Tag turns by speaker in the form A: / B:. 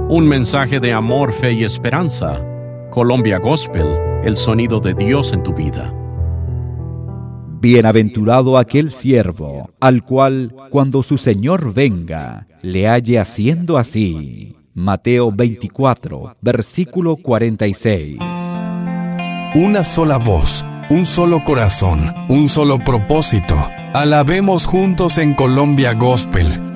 A: Un mensaje de amor, fe y esperanza. Colombia Gospel, el sonido de Dios en tu vida.
B: Bienaventurado aquel siervo, al cual, cuando su Señor venga, le halle haciendo así. Mateo 24, versículo 46.
C: Una sola voz, un solo corazón, un solo propósito. Alabemos juntos en Colombia Gospel.